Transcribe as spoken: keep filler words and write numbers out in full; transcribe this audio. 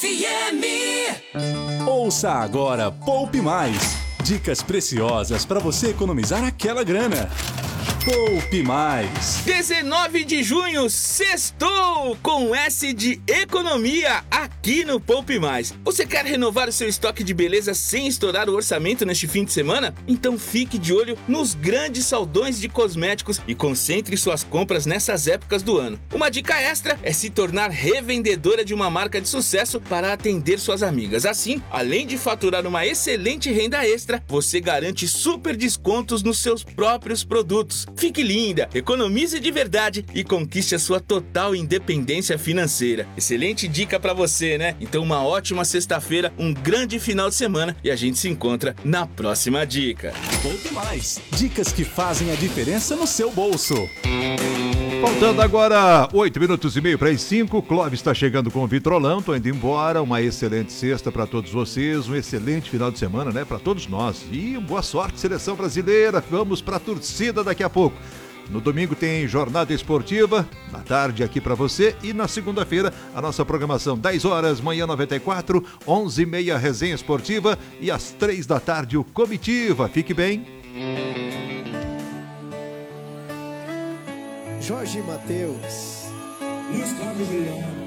F M. Ouça agora Poupe Mais. Dicas preciosas para você economizar aquela grana. Poupe Mais. dezenove de junho, sextou com S de economia aqui no Poupe Mais. Você quer renovar o seu estoque de beleza sem estourar o orçamento neste fim de semana? Então fique de olho nos grandes saldões de cosméticos e concentre suas compras nessas épocas do ano. Uma dica extra é se tornar revendedora de uma marca de sucesso para atender suas amigas. Assim, além de faturar uma excelente renda extra, você garante super descontos nos seus próprios produtos. Fique linda, economize de verdade e conquiste a sua total independência financeira. Excelente dica pra você, né? Então uma ótima sexta-feira, um grande final de semana e a gente se encontra na próxima dica. Poupe Mais. Dicas que fazem a diferença no seu bolso. Faltando agora oito minutos e meio para as cinco, Clóvis está chegando com o Vitrolão, tô indo embora, uma excelente sexta para todos vocês, um excelente final de semana, né, para todos nós. E boa sorte, seleção brasileira, vamos para a torcida daqui a pouco. No domingo tem jornada esportiva, na tarde aqui para você, e na segunda-feira a nossa programação dez horas, manhã noventa e quatro, onze e meia resenha esportiva e às três da tarde o Comitiva. Fique bem. Jorge Mateus. Luiz Carlos Leão.